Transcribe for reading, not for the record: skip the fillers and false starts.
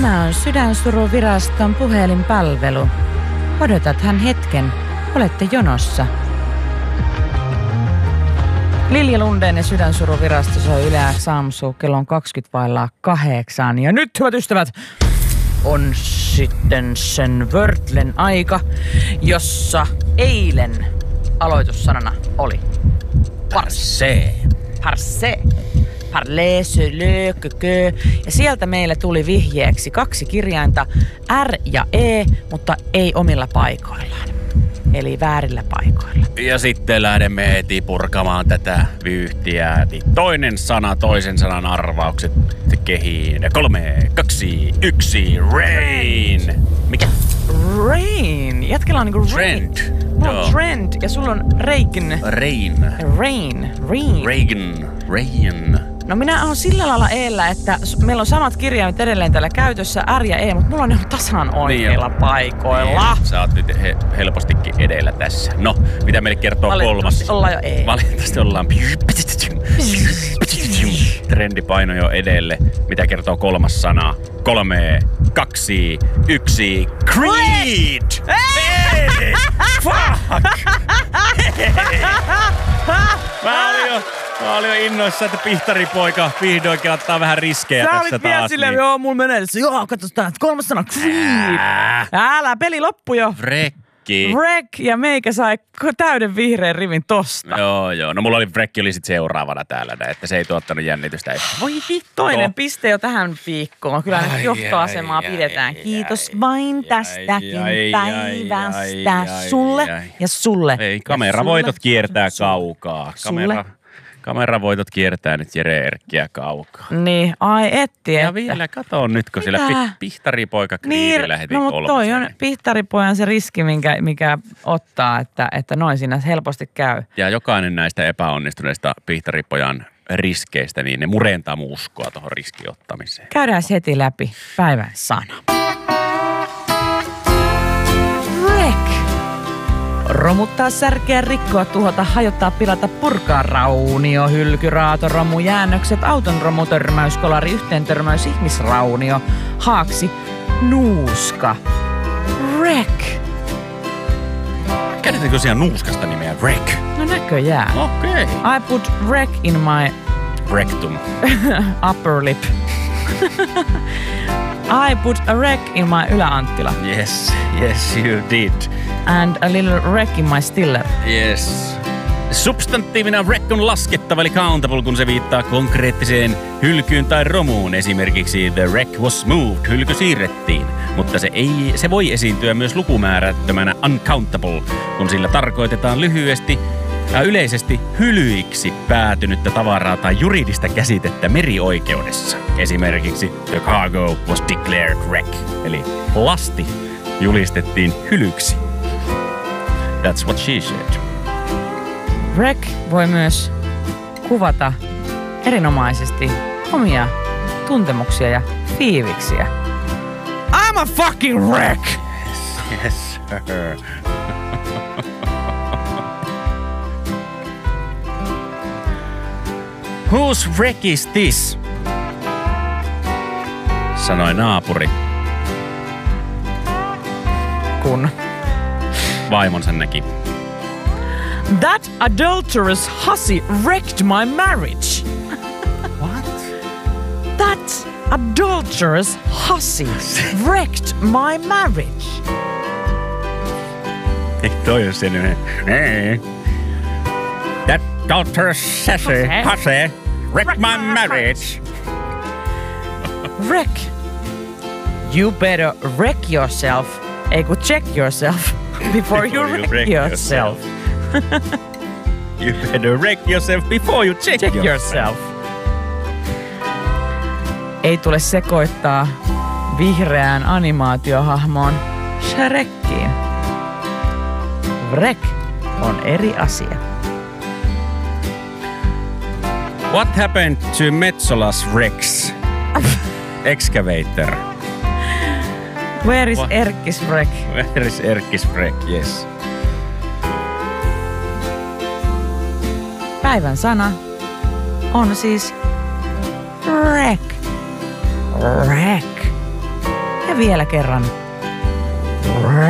Tämä on Sydänsuruviraston puhelinpalvelu. Odotathan hetken. Olette jonossa. Lilja Lundeen ja Sydänsuruvirasto soi Yle X aamussa kello on 7:20. Ja nyt, hyvät ystävät, on sitten sen vörtlen aika, jossa eilen aloitussanana oli parse. Parse. Parle, sölö, kökö. Ja sieltä meille tuli vihjeeksi 2 kirjainta, R ja E, mutta ei omilla paikoillaan. Eli väärillä paikoilla. Ja sitten lähdemme heti purkamaan tätä vyyhtiä. Toinen sana, toisen sanan arvaukset kehiin. 3, 2, 1, rain! Mikä? Rain. Jätkellä on niinku Trend. Mulla on trend ja sulla on Reagan. Rain. Rain. No minä oon sillä lailla eellä, että meillä on samat kirjaimet edelleen täällä käytössä, R ja E, mutta mulla on ne tasan oikeilla paikoilla. Niin, sä oot nyt helpostikin edellä tässä. No, mitä meille kertoo kolmas? Ollaan jo E. Valitettavasti ollaan. Trendipaino jo edelle. Mitä kertoo kolmas sana? 3, 2, 1. Creed! Hey! Fuck! Mä olin jo innoissa, että pihtaripoika vihdoinkin ottaa vähän riskejä tässä taas. Sä olit vielä silleen, joo, mulla menee. Joo, katsos tää, kolmas sana, Creed. Älä, peli loppu jo. Wreck ja meikä sai täyden vihreän rivin tosta. Joo. No mulla oli Wreck oli sit seuraavana täällä, että se ei tuottanut jännitystä. Voi toinen piste jo tähän viikkoon. Kyllä nyt johtoasemaa pidetään. Kiitos vain tästäkin päivästä sulle ja sulle. Ei, kameravoitot kiertää kaukaa. Kameravoitot kiertää nyt Jere Erkkiä kaukaa. Niin, ai etti. Ja vielä kato nyt, kun siellä pihtaripoika Creedillä heti kolmosen. No toi on pihtaripojan se riski, mikä ottaa, että noin siinä helposti käy. Ja jokainen näistä epäonnistuneista pihtaripojan riskeistä, niin ne murentaa mun uskoa tuohon riskiottamiseen. Käydään heti läpi päivän sana. Wreck. Romuttaa, särkeä, rikkoa, tuhota, hajottaa, pilata, purkaa, raunio, hylky, raato, romu, jäännökset, auton romu, törmäys, kolari, yhteentörmäys, ihmisraunio, haaksi, nuuska, wreck. Käytetäänkö siellä nuuskasta nimeä wreck? No näköjään. Okei. I put wreck in my rectum. Upper lip. I put a wreck in my yläanttila. Yes, you did. And a little wreck in my stiller. Yes. Substantiivina wreck on laskettava eli countable, kun se viittaa konkreettiseen hylkyyn tai romuun. Esimerkiksi the wreck was moved, hylky siirrettiin. Mutta se voi esiintyä myös lukumäärättömänä uncountable, kun sillä tarkoitetaan yleisesti hylyiksi päätynyttä tavaraa tai juridista käsitettä merioikeudessa. Esimerkiksi the cargo was declared wreck, eli lasti julistettiin hylyksi. That's what she said. Wreck voi myös kuvata erinomaisesti omia tuntemuksia ja fiiliksiä. I'm a fucking wreck! Yes, sir. Whose wreck is this? Sanoi naapuri. Kun vaimonsa näki. That adulterous hussy wrecked my marriage. What? That adulterous hussy wrecked my marriage. Ei toi ole sen yhden. That adulterous hussy wrecked my marriage. Wreck. You better wreck yourself. Ei kun check yourself before you wreck yourself. You better wreck yourself before you check yourself. Ei tule sekoittaa vihreään animaatiohahmoon Shrekkiin. Wreck on eri asia. What happened to Metsolas Rex? Excavator. Where is Erkkis Wreck? Where is Erkkis Wreck, yes. Päivän sana on siis wreck. Wreck. vielä kerran.